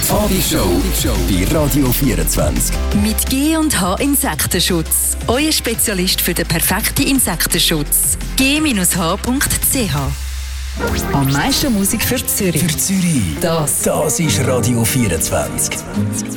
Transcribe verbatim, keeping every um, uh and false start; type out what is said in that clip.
Fabi Show bei Radio vierundzwanzig. Mit G und H Insektenschutz. Euer Spezialist für den perfekten Insektenschutz. G H punkt C H. Am meisten Musik für Zürich. Für Zürich. Das. Das ist Radio vierundzwanzig.